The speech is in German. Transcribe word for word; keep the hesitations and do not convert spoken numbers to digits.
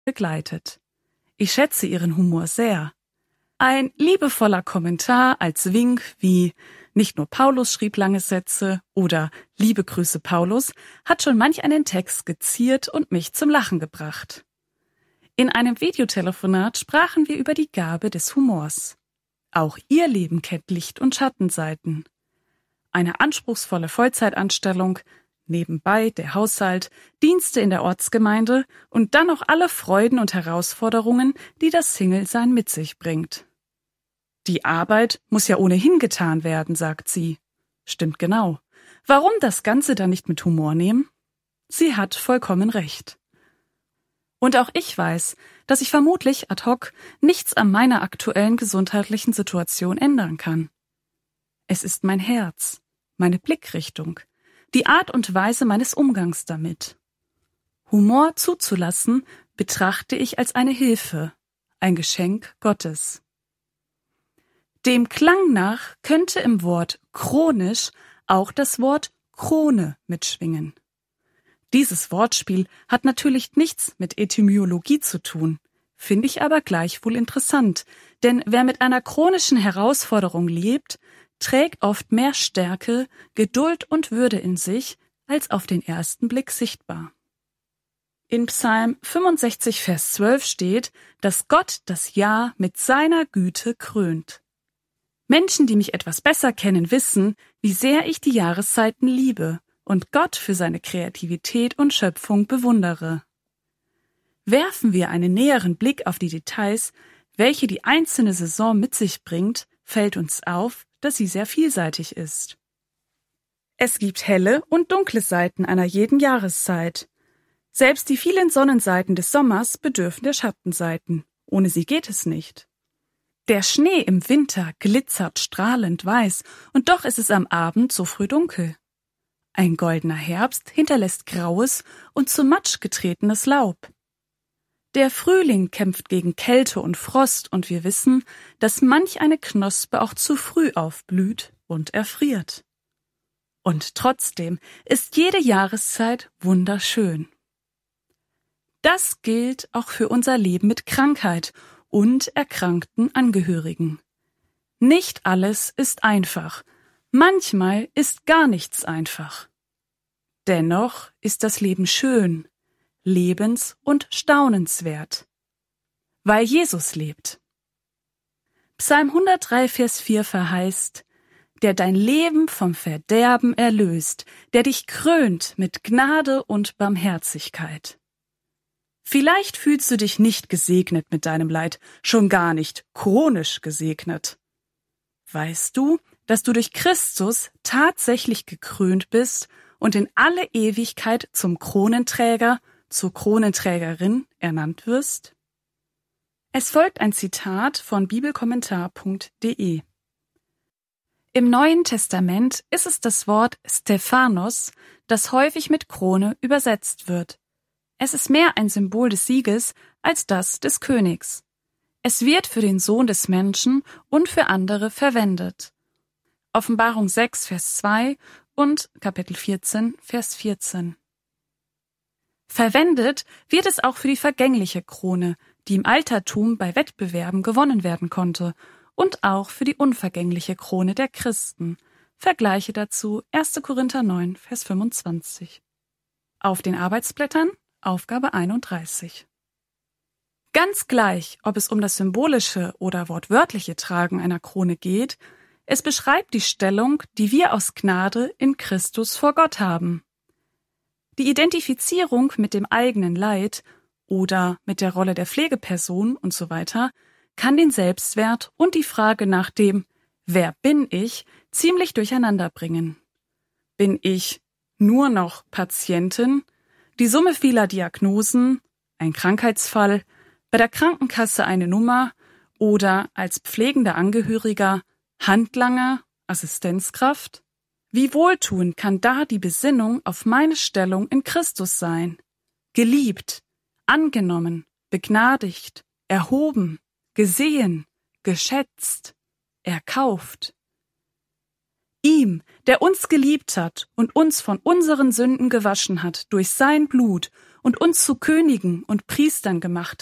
begleitet. Ich schätze ihren Humor sehr. Ein liebevoller Kommentar als Wink wie „Nicht nur Paulus schrieb lange Sätze" oder „Liebe Grüße Paulus" hat schon manch einen Text skizziert und mich zum Lachen gebracht. In einem Videotelefonat sprachen wir über die Gabe des Humors. Auch ihr Leben kennt Licht- und Schattenseiten. Eine anspruchsvolle Vollzeitanstellung, nebenbei der Haushalt, Dienste in der Ortsgemeinde und dann noch alle Freuden und Herausforderungen, die das Single-Sein mit sich bringt. Die Arbeit muss ja ohnehin getan werden, sagt sie. Stimmt genau. Warum das Ganze dann nicht mit Humor nehmen? Sie hat vollkommen recht. Und auch ich weiß, dass ich vermutlich ad hoc nichts an meiner aktuellen gesundheitlichen Situation ändern kann. Es ist mein Herz, meine Blickrichtung, die Art und Weise meines Umgangs damit. Humor zuzulassen, betrachte ich als eine Hilfe, ein Geschenk Gottes. Dem Klang nach könnte im Wort chronisch auch das Wort Krone mitschwingen. Dieses Wortspiel hat natürlich nichts mit Etymologie zu tun, finde ich aber gleichwohl interessant, denn wer mit einer chronischen Herausforderung lebt, trägt oft mehr Stärke, Geduld und Würde in sich, als auf den ersten Blick sichtbar. In Psalm fünfundsechzig, Vers zwölf steht, dass Gott das Jahr mit seiner Güte krönt. Menschen, die mich etwas besser kennen, wissen, wie sehr ich die Jahreszeiten liebe und Gott für seine Kreativität und Schöpfung bewundere. Werfen wir einen näheren Blick auf die Details, welche die einzelne Saison mit sich bringt, fällt uns auf, dass sie sehr vielseitig ist. Es gibt helle und dunkle Seiten einer jeden Jahreszeit. Selbst die vielen Sonnenseiten des Sommers bedürfen der Schattenseiten. Ohne sie geht es nicht. Der Schnee im Winter glitzert strahlend weiß, und doch ist es am Abend so früh dunkel. Ein goldener Herbst hinterlässt graues und zu Matsch getretenes Laub. Der Frühling kämpft gegen Kälte und Frost, und wir wissen, dass manch eine Knospe auch zu früh aufblüht und erfriert. Und trotzdem ist jede Jahreszeit wunderschön. Das gilt auch für unser Leben mit Krankheit und erkrankten Angehörigen. Nicht alles ist einfach. Manchmal ist gar nichts einfach. Dennoch ist das Leben schön, lebens- und staunenswert, weil Jesus lebt. Psalm hundertdrei, Vers vier verheißt: Der dein Leben vom Verderben erlöst, der dich krönt mit Gnade und Barmherzigkeit. Vielleicht fühlst du dich nicht gesegnet mit deinem Leid, schon gar nicht chronisch gesegnet. Weißt du, dass du durch Christus tatsächlich gekrönt bist und in alle Ewigkeit zum Kronenträger, zur Kronenträgerin ernannt wirst? Es folgt ein Zitat von bibelkommentar punkt de. Im Neuen Testament ist es das Wort Stephanos, das häufig mit Krone übersetzt wird. Es ist mehr ein Symbol des Sieges als das des Königs. Es wird für den Sohn des Menschen und für andere verwendet. Offenbarung sechs, Vers zwei und Kapitel vierzehn, Vers vierzehn. Verwendet wird es auch für die vergängliche Krone, die im Altertum bei Wettbewerben gewonnen werden konnte, und auch für die unvergängliche Krone der Christen. Vergleiche dazu erster Korinther neun, Vers fünfundzwanzig. Auf den Arbeitsblättern Aufgabe einunddreißig. Ganz gleich, ob es um das symbolische oder wortwörtliche Tragen einer Krone geht, es beschreibt die Stellung, die wir aus Gnade in Christus vor Gott haben. Die Identifizierung mit dem eigenen Leid oder mit der Rolle der Pflegeperson und so weiter kann den Selbstwert und die Frage nach dem „Wer bin ich?" ziemlich durcheinander bringen. Bin ich nur noch Patientin, die Summe vieler Diagnosen, ein Krankheitsfall, bei der Krankenkasse eine Nummer oder als pflegender Angehöriger Handlanger, Assistenzkraft? Wie wohltuend kann da die Besinnung auf meine Stellung in Christus sein? Geliebt, angenommen, begnadigt, erhoben, gesehen, geschätzt, erkauft. Ihm, der uns geliebt hat und uns von unseren Sünden gewaschen hat durch sein Blut und uns zu Königen und Priestern gemacht